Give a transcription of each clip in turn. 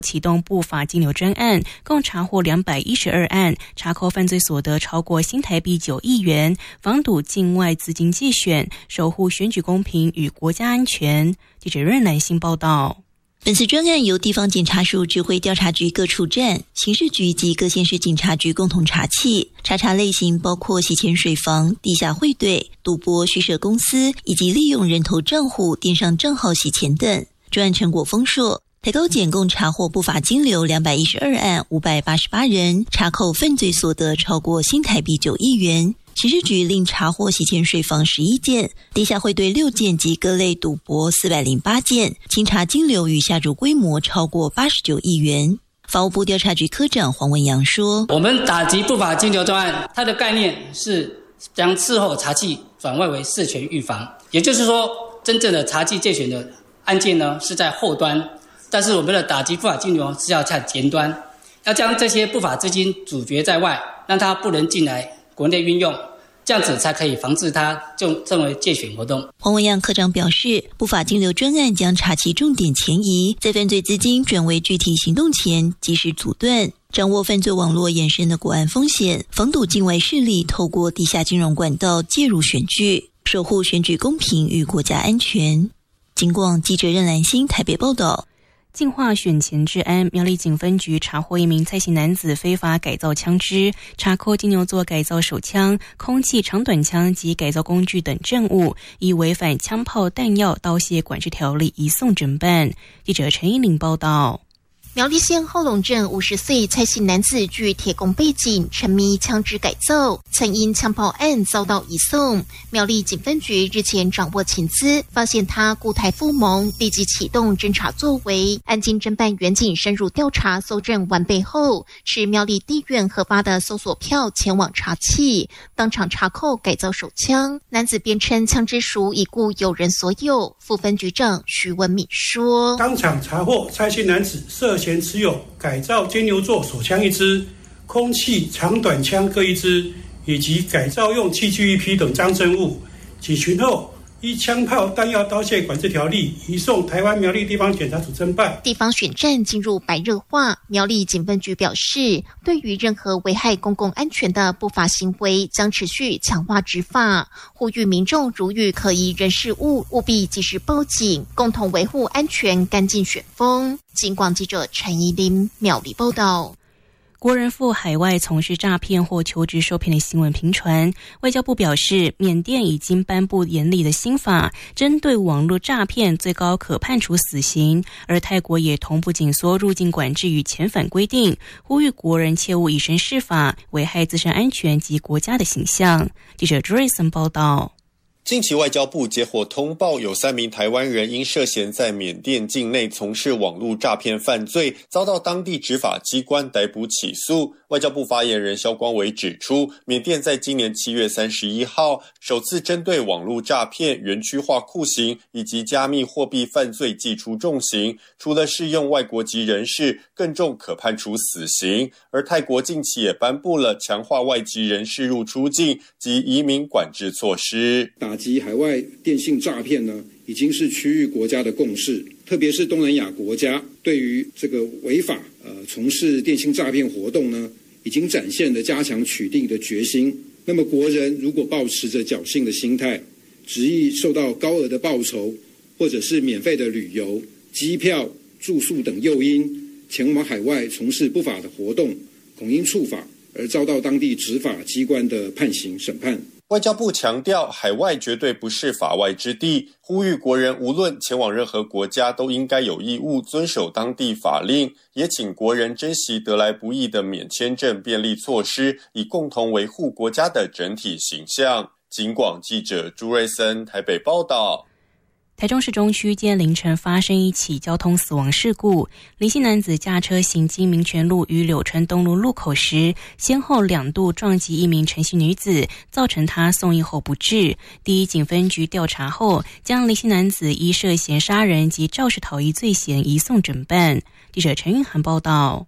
启动不法金流专案，共查获212案，查扣犯罪所得超过新台币9亿元，防堵境外资金借选，守护选举公平与国家安全。记者任南星报道。 本次专案由地方检察署指挥调查局各处站、刑事局及各县市警察局共同查缉，查类型包括洗钱水房、地下汇兑、赌博虚设公司以及利用人头账户、电商账号洗钱等。专案成果丰硕，台高检共查获不法金流212案，588人，查扣犯罪所得超过新台币9亿元。刑事局另查获洗钱水房11件，地下汇兑6件及各类赌博408件，清查金流与下注规模超过89亿元。法务部调查局科长黄文阳说：“ 我们打击不法金流专案，它的概念是将事后查缉转换为事前预防，也就是说，真正的查缉借选的案件呢是在后端，但是我们的打击不法金流是要在前端，要将这些不法资金阻绝在外，让它不能进来国内运用，这样子才可以防治它成为借选活动。” 黄文阳科长表示，不法金流专案将查其重点前移，在犯罪资金转为具体行动前及时阻断，掌握犯罪网络衍生的国安风险，防堵境外势力透过地下金融管道介入选举，守护选举公平与国家安全。警广记者任兰心台北报道。 净化选前治安，苗栗警分局查获一名蔡姓男子非法改造枪支，查扣金牛座改造手枪、空气长短枪及改造工具等证物，以违反枪炮弹药刀械管制条例移送侦办。记者陈依玲报道。 苗栗县后龙镇50岁蔡姓男子具铁工背景，沉迷枪支改造，曾因枪炮案遭到移送。苗栗警分局日前掌握情资，发现他故态复萌，立即启动侦查作为。案经侦办员警深入调查搜证完备后，持苗栗地院核发的搜索票前往查缉，当场查扣改造手枪。男子辩称枪支属已故友人所有。副分局长徐文敏说：“ 当场查获蔡姓男子涉嫌持有改造金牛座手枪1支、空气长短枪各1支，以及改造用器具1批等赃证物，警询后依枪炮弹药刀械管制条例移送台湾苗栗地方检察署侦办。” 地方选战进入白热化，苗栗警分局表示，对于任何危害公共安全的不法行为，将持续强化执法，呼吁民众如遇可疑人事物，务必及时报警，共同维护安全，干净选风。警广记者陈怡琳苗栗报道。 国人赴海外从事诈骗或求职受骗的新闻频传，外交部表示，缅甸已经颁布严厉的新法，针对网络诈骗最高可判处死刑，而泰国也同步紧缩入境管制与遣返规定，呼吁国人切勿以身试法，危害自身安全及国家的形象。记者 Drayson 报道。 近期外交部接获通报，有3名台湾人因涉嫌在缅甸境内从事网络诈骗犯罪，遭到当地执法机关逮捕起诉。外交部发言人萧光伟指出，缅甸在今年7月31号首次针对网络诈骗、园区化酷刑以及加密货币犯罪祭出重刑，除了适用外国籍人士，更重可判处死刑。而泰国近期也颁布了强化外籍人士入出境及移民管制措施。 打击海外电信诈骗呢，已经是区域国家的共识，特别是东南亚国家对于这个违法从事电信诈骗活动呢，已经展现了加强取缔的决心。那么国人如果抱持着侥幸的心态，执意受到高额的报酬或者是免费的旅游、机票、住宿等诱因，前往海外从事不法的活动，恐因触法而遭到当地执法机关的判刑审判。 外交部强调，海外绝对不是法外之地，呼吁国人无论前往任何国家都应该有义务遵守当地法令，也请国人珍惜得来不易的免签证便利措施，以共同维护国家的整体形象。警广记者朱瑞森台北报道。 台中市中区今天凌晨发生一起交通死亡事故，林姓男子驾车行经民权路与柳川东路路口时，先后2度撞击一名陈姓女子，造成她送医后不治。第一警分局调查后，将林姓男子依涉嫌杀人及肇事逃逸罪嫌移送侦办。记者陈韵涵报道。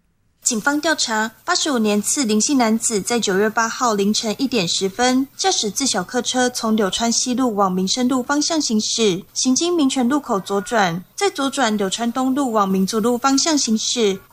警方调查，85年次林姓男子在9月8号凌晨1点10分，驾驶自小客车从柳川西路往民生路方向行驶，行经民权路口左转，再左转柳川东路往民族路方向行驶。